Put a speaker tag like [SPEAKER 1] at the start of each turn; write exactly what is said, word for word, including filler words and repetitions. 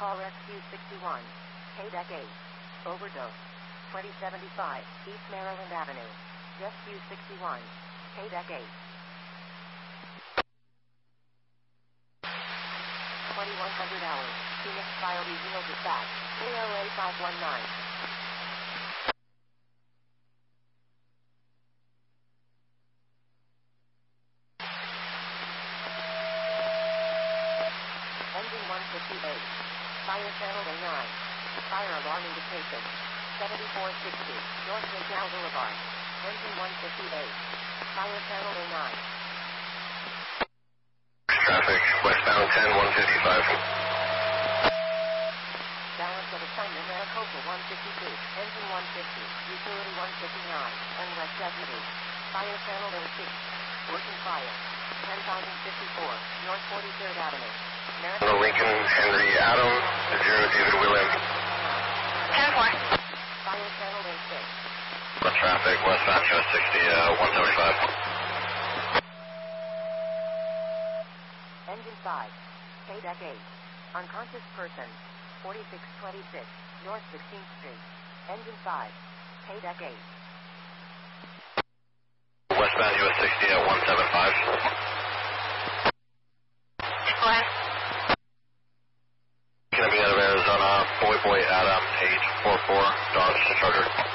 [SPEAKER 1] Call Rescue sixty-one. K-Deck eight. Overdose. twenty seventy-five East Maryland Avenue. Rescue sixty-one. K-Deck eight. twenty-one hundred hours. Phoenix Fire Regional Dispatch. A O A five one nine. Engine one fifty-eight. Fire channel A nine. Fire alarm indication. seventy-four sixty. North McDowell Boulevard. Engine one fifty-eight. Fire channel A nine.
[SPEAKER 2] Traffic, westbound ten one fifty-five.
[SPEAKER 1] Balance of assignment Maricopa one fifty-two. Engine one fifty. Utility one fifty-nine. And West Deputy. Fire channel A six. Working fire. ten thousand fifty-four. North forty-third Avenue.
[SPEAKER 2] No Lincoln, Henry, Adam, zero, David, William.
[SPEAKER 3] ten four.
[SPEAKER 1] Fire channel A six.
[SPEAKER 2] West traffic, westbound U S sixty, uh, one seventy-five.
[SPEAKER 1] Engine five. K-Deck eight. Unconscious person. forty-six twenty-six. North sixteenth Street. Engine five. K-Deck eight.
[SPEAKER 2] Westbound U S sixty, uh, one seventy-five.
[SPEAKER 3] Go ahead.
[SPEAKER 2] Gonna be out of Arizona, Boy Boy Adam, eight four four, Dodge to Charger.